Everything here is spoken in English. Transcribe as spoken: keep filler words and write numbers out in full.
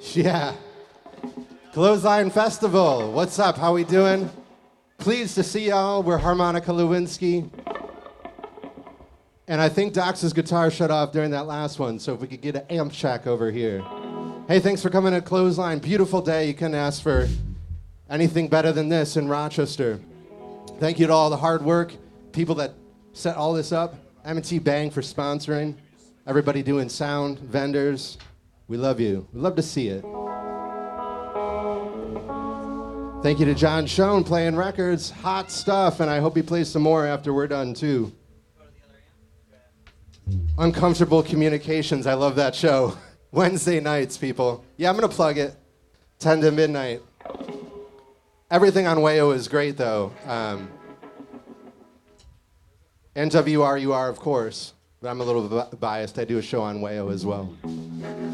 Yeah. Clothesline Festival. What's up? How we doing? Pleased to see y'all. We're Harmonica Lewinsky. And I think Dox's guitar shut off during that last one, so if we could get an amp check over here. Hey, thanks for coming to Clothesline. Beautiful day. You couldn't ask for anything better than this in Rochester. Thank you to all the hard work, people that set all this up. M and T Bang for sponsoring. Everybody doing sound, vendors. We love you. We love to see it. Thank you to John Schoen playing records. Hot stuff, and I hope he plays some more after we're done, too. Uncomfortable Communications. I love that show. Wednesday nights, people. Yeah, I'm going to plug it. ten to midnight. Everything on Wayo is great, though. Um, N W R U R, of course. But I'm a little bi- biased. I do a show on Wayo as well.